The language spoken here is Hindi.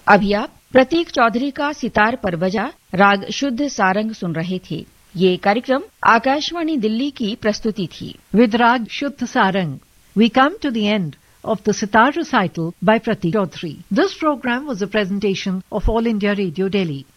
अभी आप प्रतीक चौधरी का सितार पर बजा राग शुद्ध सारंग सुन रहे थे। ये कार्यक्रम आकाशवाणी दिल्ली की प्रस्तुति थी। With Rag Shuddh Sarang, we come to the end of the sitar recital by Pratik Chaudhary. This program was a presentation of All India Radio Delhi.